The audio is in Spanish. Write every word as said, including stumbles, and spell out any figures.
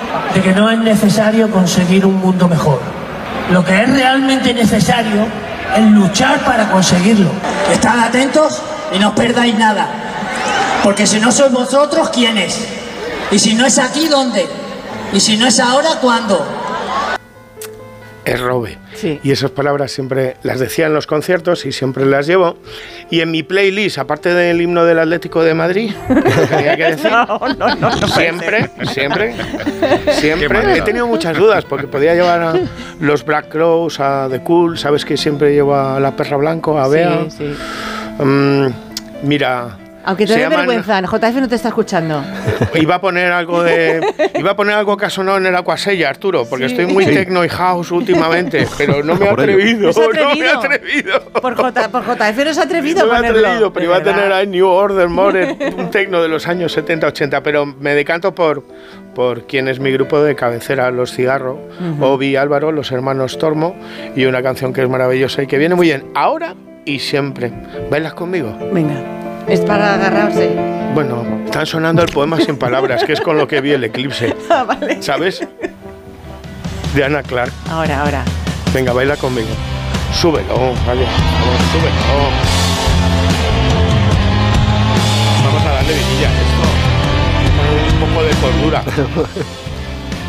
de que no es necesario conseguir un mundo mejor. Lo que es realmente necesario es luchar para conseguirlo. Estad atentos y no os perdáis nada, porque si no sois vosotros, ¿quién es? Y si no es aquí, ¿dónde? Y si no es ahora, ¿cuándo? Es Robe. Sí. Y esas palabras siempre las decía en los conciertos y siempre las llevo. Y en mi playlist, aparte del himno del Atlético de Madrid, que tenía que decir, No, no, no, no siempre, siempre, siempre he tenido muchas dudas porque podía llevar a los Black Crowes, a The Cool, sabes que siempre llevo a La Perra Blanco, a Bea. Sí, sí. Um, mira. Aunque te se dé llaman- vergüenza, J F no te está escuchando. Iba a poner algo de. Iba a poner algo que ha sonado en el Aquasella, Arturo, porque Sí. estoy muy Sí. techno y house últimamente, pero no me he Por ello. atrevido, No se ha no me he atrevido. atrevido. Por, J, por J F no se ha atrevido No a me he ponerlo. atrevido, pero De iba a verdad. tener ahí New Order, More, un techno de los años setenta ochenta, pero me decanto por, por quien es mi grupo de cabecera, Los Cigarro, uh-huh. Obi y Álvaro, los hermanos Tormo, y una canción que es maravillosa y que viene muy bien ahora y siempre. ¿Bailas conmigo? Venga, es para agarrarse. Bueno, están sonando el poema sin palabras, que es con lo que vi el eclipse. Ah, vale. ¿Sabes? De Ana Clark. Ahora, ahora. Venga, baila conmigo. Súbelo, vale. Vamos, súbelo. Vamos a darle vidilla a esto. Un poco de cordura.